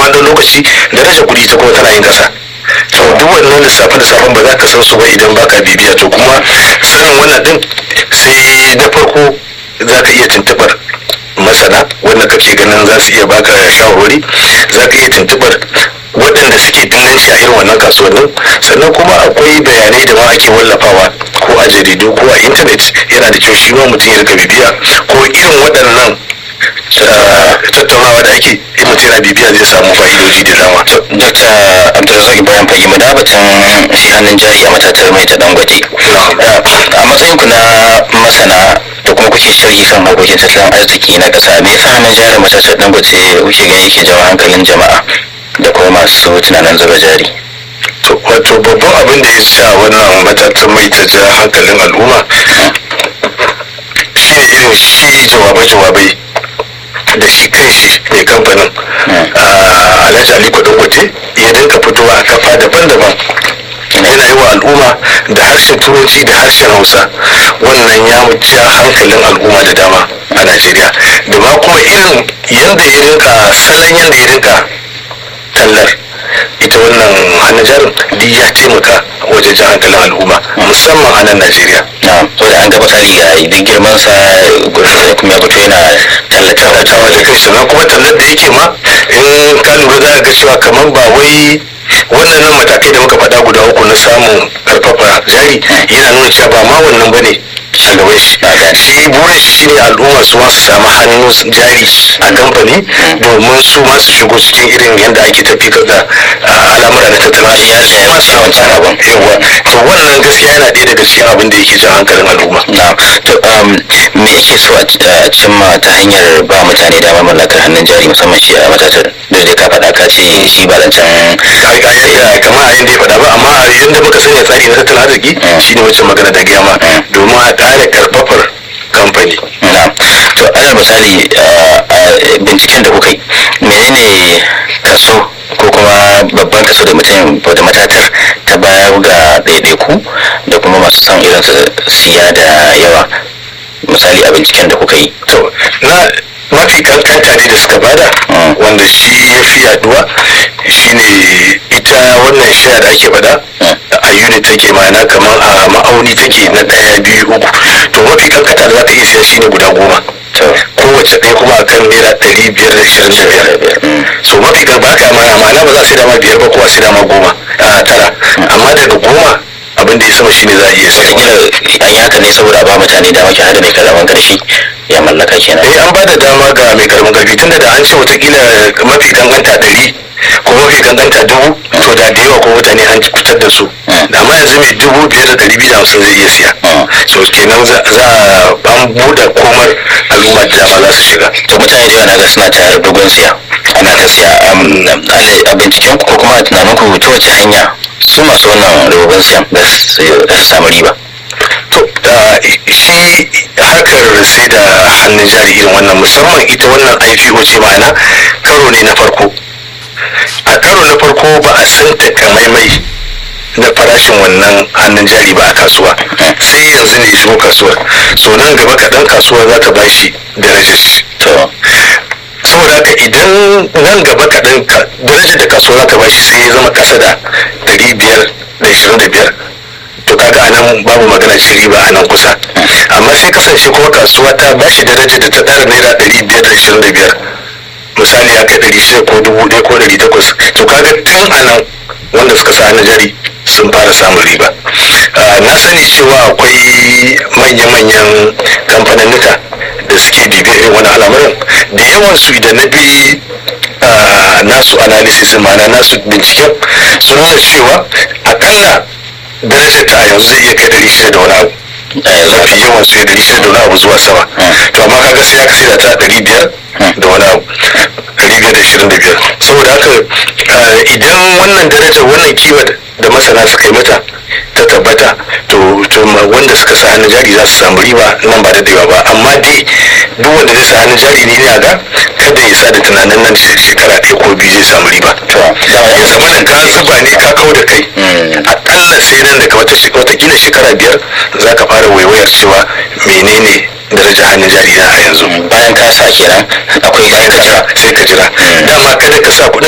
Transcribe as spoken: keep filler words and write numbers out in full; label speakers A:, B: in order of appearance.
A: bayan ɗan lokaci darajar kuɗi ta kuma tana yin ƙasa. to duk wannan lissafin lissafin ba za ka san su ba idan baka bibiya. to kuma sanin wannan din sai na farko za ka iya tuntuɓar masana wanda kake ganin za su iya baka shawarwari, za ka iya tuntuɓar waɗanda suke dillanci a irin wannan kasuwannin. sannan kuma akwai bayanai da ma ake wallafawa ko a jaridu ko a intanet, yana da kyau shi ma mutum ya rika bibiya ko irin waɗannan tattaunawa da ake in mutum yana bibiya zai samu fa'idoji da dama.
B: Dr. Abdulrazak Ibrahim Fage, mu da batun shi hannun jari a matatar mai ta Dangote. A matsayin ku na masana da kuma kuke sharhi kan harkokin tattalin arziki na ƙasa, me yasa hannun jari matatar Dangote kuke gani yake jawo hankalin jama'a da kuma masu tunanin zuba jari?
A: Wato babban abin da ya sa wannan matatar mai ta ja hankalin al'umma shi ne irin shi jawabai-jawabai da shi kai shi mai kamfanin Alhaji Aliko Dangote ya dinka fitowa a kafa daban-daban yana yi wa al'umma da harshen turanci da harshen hausa. wannan ya ja hankalin al'umma da dama a Najeriya, da ma kuma irin yadda ya rinka salon yadda ya rinka tallar ita wannan hannun jarin duk ya taimaka wajen jan hankalin al'umma musamman a nan Najeriya.
B: Saboda an ga misali ga duk girman sa gurin kuma ya fito yana
A: tallatawa da kai, sannan kuma tallar da yake ma in ka lura za ga cewa kamar ba wai wannan nan matakai da muka faɗa guda uku na samun karfafa jari yana nuna cewa ba ma wannan bane a gaban shi. shi burin shi shine al'umma su ma su samu hannun jari a kamfani domin su ma su shigo cikin irin yadda ake tafiyar da al'amura da tattalin arziki ma su samu tsara ban yawa. to wannan gaskiya yana ɗaya daga cikin abin da yake jan hankalin al'umma.
B: to me yake so a cimma ta hanyar ba mutane damar mallakar hannun jari musamman shi a matatar da dai ka faɗa ka ce shi ba da can
A: a yadda kamar a yadda ya faɗa ba, amma yadda muka sanya tsari na tattalin arziki shine wacce magana da gama domin a ƙara karfafar kamfani.
B: to alal misali binciken da kuka yi menene kaso ko kuma babban kaso da mutum da matatar ta bayar ga ɗaiɗaiku da kuma masu son irin su siya da yawa, misali a binciken da kuka yi?
A: to na mafi kankanta ne da suka bada wanda shi ya fi yaduwa shine ita wannan shaya da ake bada a unit take, ma'ana kamar a ma'auni take na ɗaya biyu uku. to mafi kankanta da za ka iya siya shine guda goma, kowace ɗaya kuma a kan naira ɗari biyar da ishirin da biyar. so mafi kan ba ka mana ma'ana ba za a sai dama biyar ba ko a sai dama goma a tara, amma daga goma abin da ya sama shine za a iya sayarwa.
B: an yi haka ne saboda ba mutane dama ke hada mai karamin karfi ya mallaka kenan.
A: eh an ba da dama ga mai karamin karfi tunda da an ce watakila mafi kankanta ɗari ko mafi kankanta dubu, to da da yawa ko mutane an fitar da su, amma yanzu mai dubu biyar da ɗari biyu da hamsin zai iya siya. so kenan za a an buɗe komar al'umma da dama za su shiga.
B: to mutane da yawa na ga suna ta dogon siya ana ta siya a binciken ku ko kuma a tunanin ku ta wace hanya su masu wannan dogon siyan da su samu riba?
A: to shi harkar sai da hannun jari irin wannan musamman ita wannan I P O ce, ma'ana karo ne na farko. a karo na farko ba a san takamaimai na farashin wannan hannun jari ba a kasuwa, sai yanzu ne shigo kasuwar. so nan gaba kaɗan kasuwa za ta bashi darajar shi. saboda haka idan nan gaba kaɗan darajar da kasuwa za ta bashi sai ya zama ƙasa da ɗari biyar da ishirin da biyar, to kaga anan babu magana cin riba a nan kusa. amma sai kasance kuma kasuwa ta bashi darajar da ta ɗara naira ɗari biyar da ishirin da biyar, misali ya kai ɗari shida ko dubu ɗaya ko ɗari takwas, to kaga tun anan wanda suka sa hannun jari sun fara samun riba. na sani cewa akwai manya-manyan kamfaninnika da suke bibiyar irin wani al'amuran, da yawansu idan na bi nasu analysis ma'ana nasu binciken sun nuna cewa akalla darajar ta a yanzu zai iya kai ɗari shida da wani abu, mafi yawan su ya ɗari shida da wani abu zuwa sama. to amma kaga sai aka sai da ta ɗari biyar da wani abu, ɗari biyar da ishirin da biyar. saboda haka idan wannan darajar wannan kima da masana suka yi mata ta tabbata, to wanda suka sa hannun jari za su samu riba nan ba da daewa ba. amma dai duk wanda zai sa hannun jari ne ina ga kada ya sa da tunanin nan shekara ɗaya ko biyu zai samu riba. ya zama nan ka zuba ne ka kau da kai, akalla sai nan daga watakila shekara biyar za ka fara waiwayar cewa menene daraja hannun jari na a yanzu.
B: bayan ka sa kenan akwai
A: sai ka jira sai ka jira dama kada ka sa kuɗin